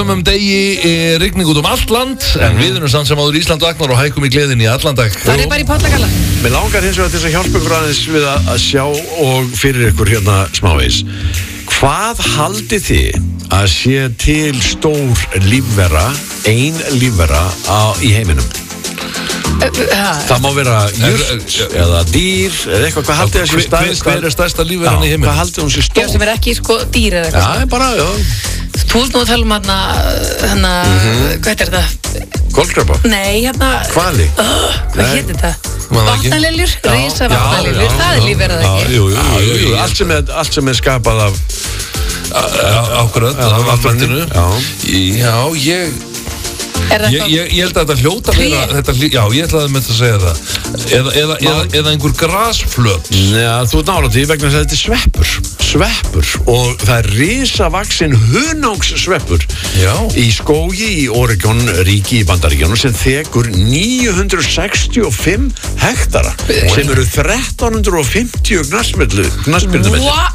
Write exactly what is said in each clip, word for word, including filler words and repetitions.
Um degi er rigning út um allt land, en við erum samt sem áður Ísland vaknar og hækum í gleðinni í allan dag. Það er bara í Pottagalla. Mér langar hins vegar til þess að hjálpa ykkur aðeins við að, að sjá og fyrir ykkur hérna smávegis. Hvað haldið þið að sé til stór lífvera, ein lífvera á, í heiminum? Það má vera jurt eða dýr eða eitthvað, hvað haldið það sé stærst? Hver er stærsta lífveran í heiminum? Hvað haldið hún sé stór? Já, sem er ekki sko dýr eða eitthvað. Já, bara, já. Þú veist nú að tala um hérna, hérna, hvað er þetta? Kolkrabba? Nei, hérna. Hvali? Uh, hvað hétt þetta? Vatnaleljur? Rísa vatnaleljur, það er lífverað ekki. Jú, jú, jú, allt sem er, allt sem er skapað af ákvörðat, af vatninu. Já, ég... Ég, ég, ég held að þetta hljóta vera, þetta, já, ég ætlaði með þetta að segja það eða, eða, eða, eða einhver grasflöt. Já, þú ert nála því vegna þess að þetta er sveppur sveppur og það er risavaxin hunangssveppur í skógi í Oregon ríki í Bandaríkjunum sem þekur níu hundruð sextíu og fimm hektara sem eru þrettán hundruð fimmtíu knattspyrnumetrar.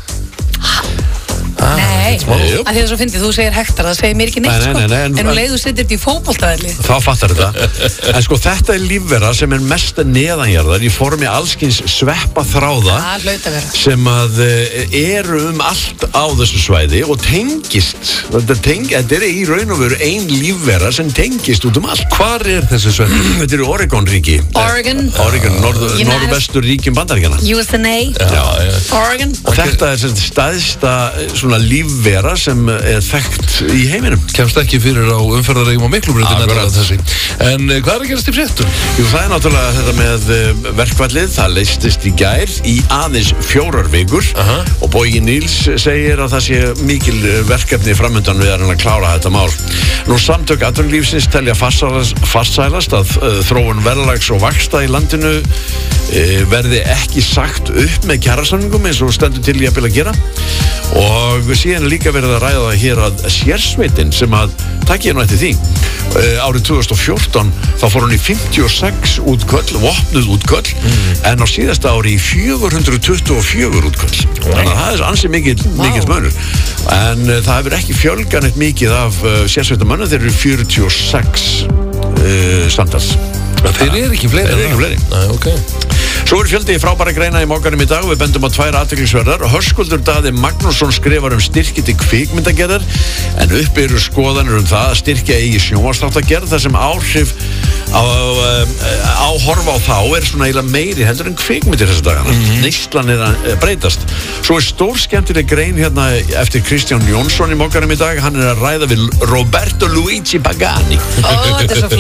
Nei, að því það svo fyndið, þú segir hektar, það segir mér ekki neitt, sko, en um leið þú setur þetta í fótboltavelli. Þá fattar þetta. En sko, þetta er lífvera sem er mest neðanjarðar í formi allskins sveppaþráða sem að eru um allt á þessu svæði og tengist, þetta, teng, þetta er í raun og veru ein lífvera sem tengist út um allt. Hvar er þessi svæði? Þetta eru Oregon ríki. Oregon. Oregon, norðvestur ríkjum Bandaríkjanna. U S N A. Já, já. Oregon. Og þetta er stæðsta svona lífvera sem er þekkt í heiminum. Kemst ekki fyrir á umferðaregjum á Miklubrautinni. En uh, hvað er að gerast í fréttum? Jú, það er náttúrulega þetta með uh, verkvallið. Það leystist í gær í aðeins fjórar vikur uh-huh. og Bogi Níls segir að það sé mikil verkefni framöndan við að klára þetta mál. Nú samtök atvinnulífsins telja farsælast að uh, þróun verðlags og vaxta í landinu uh, verði ekki sagt upp með kjarasamningum eins og stendur til í að byrja að gera. Og síðan er líka verið að ræða það hér að sérsveitin sem að takk ég nú eftir því uh, árið tvö þúsund og fjórtán þá fór hún í fimmtíu og sex útköll, vopnuð útköll mm. en á síðasta ári í fjögur hundruð tuttugu og fjögur útköll mm. þannig að það er ansið mikill wow. mönur en uh, það hefur ekki fjölgan eitt mikið af uh, sérsveitamönnum, þeir eru fjörutíu og sex uh, samtals. Þeir eru ekki fleiri? Þeir eru ekki fleiri. Nei, ok. Svo er fjöldi frábæra greina í Mókanum í dag og við bendum á tvær athyglisverðar. Höskuldur Daði Magnússon skrifar um styrki til kvikmyndagerðar en uppi eru skoðanir um það að styrkja eigi sjónvarpsþáttagerð þar sem áhrif á, á horfa á þá er svona eiginlega meiri heldur en kvikmyndir þessa dagana. Mm-hmm. Neyslan er að breytast. Svo er stór skemmtileg grein hérna eftir Kristján Jónsson í Mókanum í dag. Hann er að ræða við Roberto Luigi Pagani. Ó, þetta er svo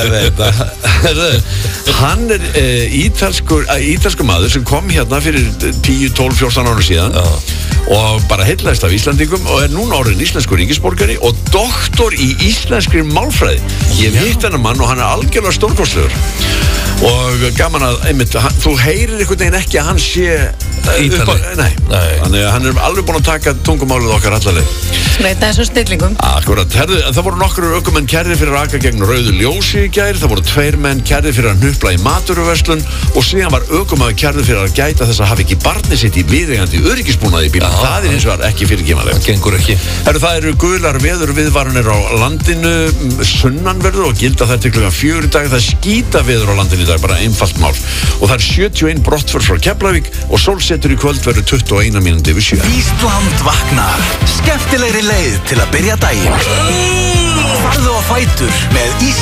flott. Hann er uh, ítalskur ítalsku maður sem kom hérna fyrir tíu, tólf, fjórtán ára síðan Já. og bara heillaðist af Íslandingum og er núna orðin íslenskur ríkisborgari og doktor í íslenskri málfræði. Ég hitt hennar mann og hann er algjörlega stórkostlegur og gaman að, einmitt, hann, þú heyrir einhvern veginn ekki að hann sé Ítali. Nei, nei. Þannig að hann er alveg búinn að taka tungumálið okkar allaleg. Smeita þessum snillingum. Akkurat, herðu, það voru nokkur ökumenn kærðir fyrir að aka gegn rauðu ljósi í gær, það voru tveir menn kærðir fyrir að hnupla í matvöruverslun og síðan var ökumaður kærður fyrir að gæta þess að hafa ekki barnið sitt í viðeigandi öryggisbúnaði í bílnum. Það er hins vegar ekki fyrirgefanlegt. Það gengur ekki. Herru, það eru gular veðurviðvaranir á landinu sunnanverðu og gilda þær til klukkan fjögur í dag. Það er skítaveður á landinu í dag, bara einfalt mál. Og það er sjötíu og ein brottför frá Keflavík og sólsetur í kvöld verður tuttugu og eina mínútu yfir sjö. Ísland vaknar. Skemmtilegri leið til að byrja daginn. Farðu á fætur með Ísland.